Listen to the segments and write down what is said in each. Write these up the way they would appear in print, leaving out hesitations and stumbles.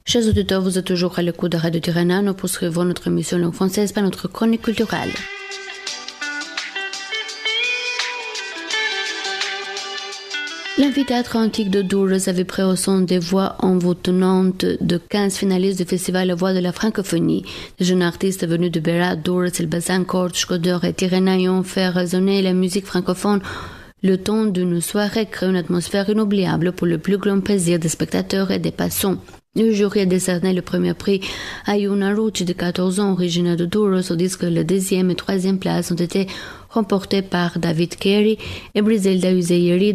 Chers auditeurs, vous êtes toujours à l'écoute de Radio Tirana. Nous poursuivons notre émission langue française par notre chronique culturelle. L'amphithéâtre antique de Dours avait pris au son des voix envoûtantes de 15 finalistes du festival La Voix de la Francophonie. Les jeunes artistes venus de Berat, Dours, Elbasan, Cordes, Shkodër et Tirana ont fait résonner la musique francophone. Le temps d'une soirée crée une atmosphère inoubliable pour le plus grand plaisir des spectateurs et des passants. Le jury a décerné le premier prix à Yuna Rucci de 14 ans, originaire de Dours, tandis que la deuxième et troisième place ont été remportées par David Kerry et Briselda Uzeyeri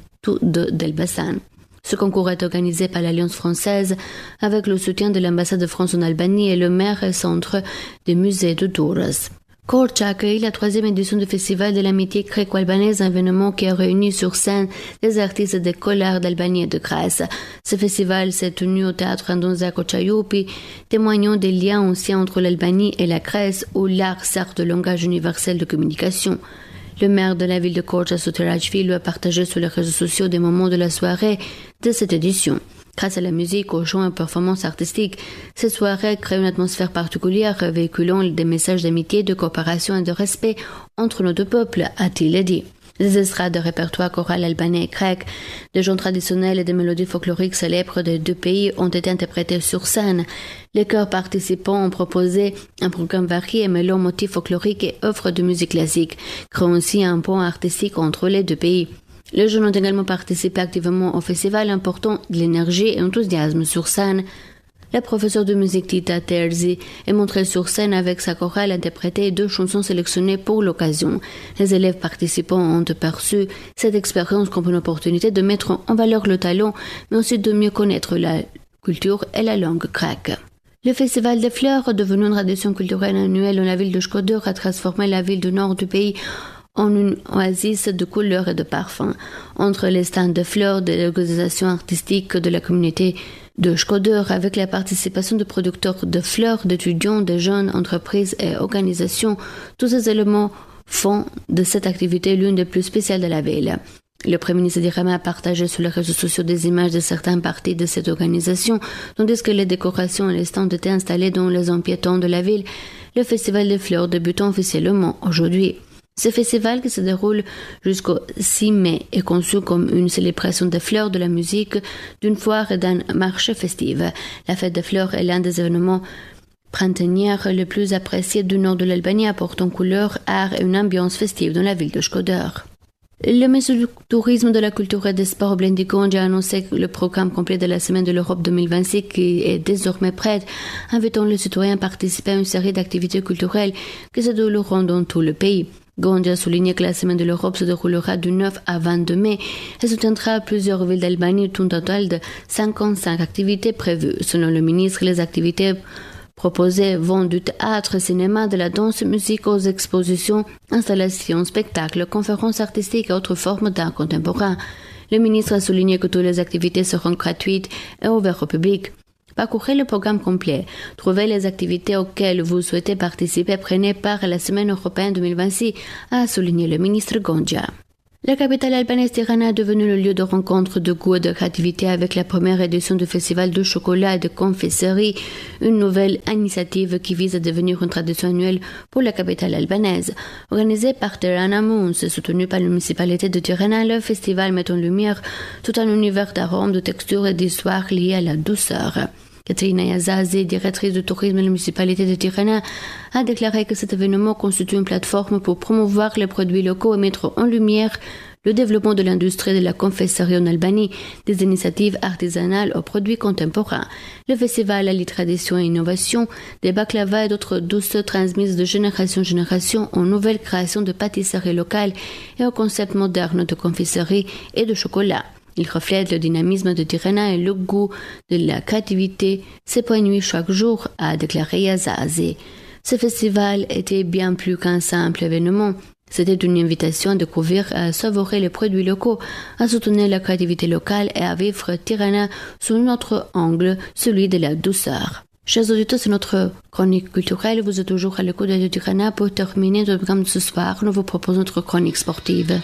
d'Elbasan. Ce concours est organisé par l'Alliance française avec le soutien de l'ambassade de France en Albanie et le maire et centre des musées de Dours. Korç accueille la troisième édition du Festival de l'amitié gréco-albanaise, un événement qui a réuni sur scène des artistes des Collars d'Albanie et de Grèce. Ce festival s'est tenu au théâtre Andonza Koçayoupi, témoignant des liens anciens entre l'Albanie et la Grèce, où l'art sert de langage universel de communication. Le maire de la ville de Korç, Asuti Rajvi, a partagé sur les réseaux sociaux des moments de la soirée de cette édition. Grâce à la musique, aux chants et aux performances artistiques, cette soirée crée une atmosphère particulière, véhiculant des messages d'amitié, de coopération et de respect entre nos deux peuples, a-t-il dit. Des estrades de répertoire choral albanais et grec, des chants traditionnels et des mélodies folkloriques célèbres des deux pays ont été interprétés sur scène. Les chœurs participants ont proposé un programme varié mêlant motifs folkloriques et œuvres de musique classique, créant aussi un pont artistique entre les deux pays. Les jeunes ont également participé activement au festival, important de l'énergie et enthousiasme sur scène. La professeure de musique Tita Terzi est montrée sur scène avec sa chorale interpréter 2 chansons sélectionnées pour l'occasion. Les élèves participants ont perçu cette expérience comme une opportunité de mettre en valeur le talent, mais aussi de mieux connaître la culture et la langue grecque. Le Festival des Fleurs, devenu une tradition culturelle annuelle dans la ville de Shkodër, a transformé la ville du nord du pays en une oasis de couleurs et de parfums. Entre les stands de fleurs, de l'organisation artistique de la communauté de Shkodër, avec la participation de producteurs de fleurs, d'étudiants, de jeunes entreprises et organisations, tous ces éléments font de cette activité l'une des plus spéciales de la ville. Le Premier ministre Tirana a partagé sur les réseaux sociaux des images de certaines parties de cette organisation, tandis que les décorations et les stands étaient installés dans les zones piétonnes de la ville. Le Festival des Fleurs débutant officiellement aujourd'hui. Ce festival, qui se déroule jusqu'au 6 mai, est conçu comme une célébration des fleurs, de la musique, d'une foire et d'un marché festif. La fête des fleurs est l'un des événements printaniers les plus appréciés du nord de l'Albanie, apportant couleur, art et une ambiance festive dans la ville de Shkodër. Le ministre du Tourisme, de la Culture et des Sports, Blendi Gondja, a annoncé le programme complet de la Semaine de l'Europe 2026 qui est désormais prête, invitant les citoyens à participer à une série d'activités culturelles qui se dérouleront dans tout le pays. Gondja a souligné que la Semaine de l'Europe se déroulera du 9 à 22 mai et soutiendra plusieurs villes d'Albanie, un total de 55 activités prévues. Selon le ministre, les activités proposées vont du théâtre, cinéma, de la danse, musique aux expositions, installations, spectacles, conférences artistiques et autres formes d'art contemporain. Le ministre a souligné que toutes les activités seront gratuites et ouvertes au public. Parcourez le programme complet. Trouvez les activités auxquelles vous souhaitez participer. Prenez part à la Semaine européenne 2026, a souligné le ministre Gondja. La capitale albanaise Tirana est devenue le lieu de rencontre, de goût et de créativité avec la première édition du Festival de chocolat et de confiserie, une nouvelle initiative qui vise à devenir une tradition annuelle pour la capitale albanaise. Organisé par Tirana Moons et soutenu par la municipalité de Tirana, le festival met en lumière tout un univers d'arômes, de textures et d'histoires liées à la douceur. Katerina Yazazi, directrice du tourisme de la municipalité de Tirana, a déclaré que cet événement constitue une plateforme pour promouvoir les produits locaux et mettre en lumière le développement de l'industrie de la confiserie en Albanie, des initiatives artisanales aux produits contemporains. Le festival allie tradition et innovation, des baklava et d'autres douces transmises de génération en génération en nouvelles créations de pâtisseries locales et au concept moderne de confiserie et de chocolat. Il reflète le dynamisme de Tirana et le goût de la créativité s'épanouit chaque jour, a déclaré Yazazi. Ce festival était bien plus qu'un simple événement. C'était une invitation à découvrir et à savourer les produits locaux, à soutenir la créativité locale et à vivre Tirana sous un autre angle, celui de la douceur. Chers auditeurs, c'est notre chronique culturelle. Vous êtes toujours à l'écoute de Tirana. Pour terminer notre programme de ce soir, nous vous proposons notre chronique sportive.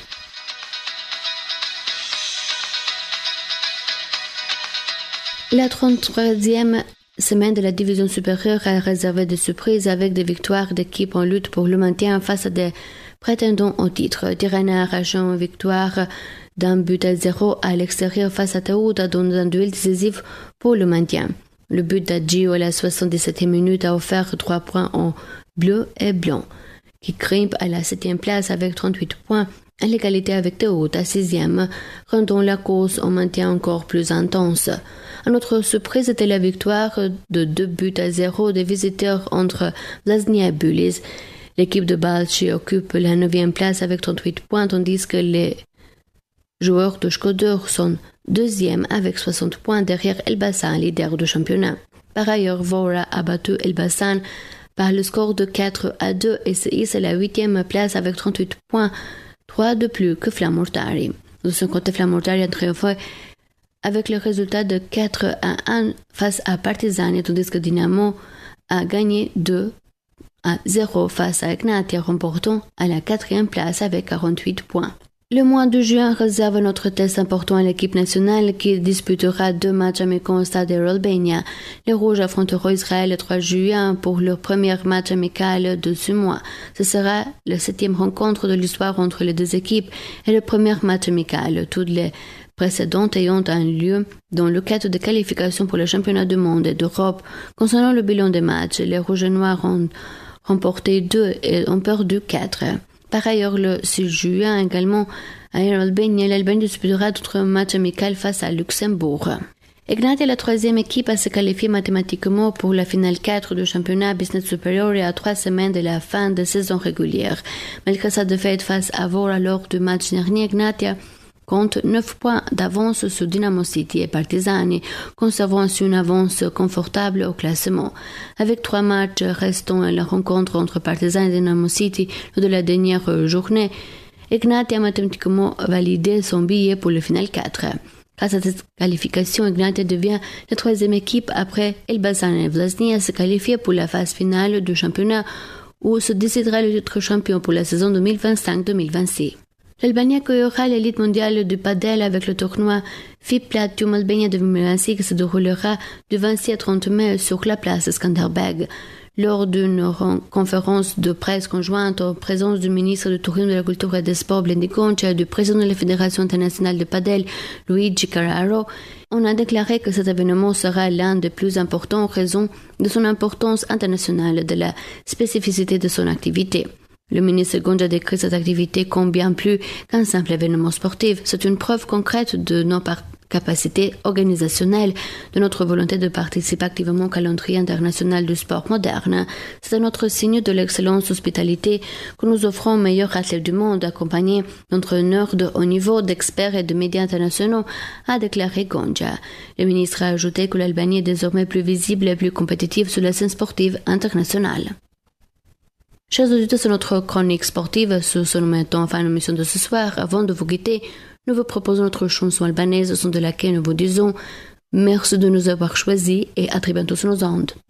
La 33e semaine de la division supérieure a réservé des surprises avec des victoires d'équipes en lutte pour le maintien face à des prétendants au titre. Tirana arrache une victoire d'1-0 à l'extérieur face à Teuta dans un duel décisif pour le maintien. Le but d'Adjio à la 77e minute a offert 3 points en bleu et blanc, qui grimpe à la 7e place avec 38 points, à l'égalité avec Teuta, 6e, rendant la course au maintien encore plus intense. À notre surprise était la victoire de 2-0 des visiteurs entre Vlasnia et Bulis. L'équipe de Balchi occupe la 9e place avec 38 points, tandis que les joueurs de Shkodër sont 2e avec 60 points derrière Elbasan, leader du championnat. Par ailleurs, Vora a battu Elbasan par le score de 4-2 et se hisse à la 8e place avec 38 points, 3 de plus que Flamurtari. De son côté, Flamurtari a triomphé avec le résultat de 4-1 face à Partizan, tandis que Dynamo a gagné 2-0 face à Egnatia, remportant à la 4e place avec 48 points. Le mois de juin réserve notre test important à l'équipe nationale qui disputera 2 matchs amicaux au stade Albania. Les Rouges affronteront Israël le 3 juin pour leur premier match amical de ce mois. Ce sera la 7e rencontre de l'histoire entre les deux équipes et le premier match amical. Toutes les précédentes ayant un lieu dans le cadre de qualification pour le championnat du monde et d'Europe. Concernant le bilan des matchs, les Rouges et Noirs ont remporté 2 et ont perdu 4. Par ailleurs, le 6 juin également, à Albania, l'Albanie disputera d'autres matchs amicaux face à Luxembourg. Egnatia est la 3e équipe à se qualifier mathématiquement pour la finale 4 du championnat Business Superior et à 3 semaines de la fin de saison régulière. Malgré sa défaite face à Vora lors du match dernier, Egnatia compte 9 points d'avance sur Dynamo City et Partizan, conservant ainsi une avance confortable au classement. Avec 3 matchs restants à la rencontre entre Partizan et Dynamo City lors de la dernière journée, Egnatia a mathématiquement validé son billet pour le final 4. Grâce à cette qualification, Egnatia devient la 3e équipe après Elbasan et Vlasnia à se qualifier pour la phase finale du championnat où se décidera le titre champion pour la saison 2025-2026. L'Albanie accueillera l'élite mondiale du padel avec le tournoi FIP Platinum Albania 2026 qui se déroulera du 26 au 30 mai sur la place Skanderbeg. Lors d'une conférence de presse conjointe en présence du ministre du Tourisme, de la Culture et des Sports, Blendi Goncia, et du président de la Fédération internationale de padel, Luigi Carraro, on a déclaré que cet événement sera l'un des plus importants en raison de son importance internationale et de la spécificité de son activité. Le ministre Goncia décrit cette activité comme bien plus qu'un simple événement sportif. C'est une preuve concrète de nos capacités organisationnelles, de notre volonté de participer activement au calendrier international du sport moderne. C'est un autre signe de l'excellence hospitalité que nous offrons aux meilleurs athlètes du monde, accompagnés d'entraîneurs de haut niveau, d'experts et de médias internationaux, a déclaré Goncia. Le ministre a ajouté que l'Albanie est désormais plus visible et plus compétitive sur la scène sportive internationale. Chers auditeurs, c'est notre chronique sportive. Nous mettons enfin l'émission de ce soir. Avant de vous quitter, nous vous proposons notre chanson albanaise, au son de laquelle nous vous disons merci de nous avoir choisis et à très bientôt sur nos ondes.